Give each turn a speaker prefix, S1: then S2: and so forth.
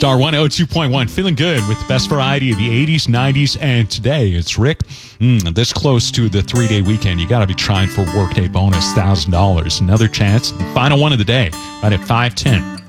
S1: Star 102.1, feeling good with the best variety of the 80s, 90s, and today. It's Rick. This close to the 3-day weekend, you got to be trying for Workday bonus, $1,000. Another chance. Final one of the day, right at 5:10.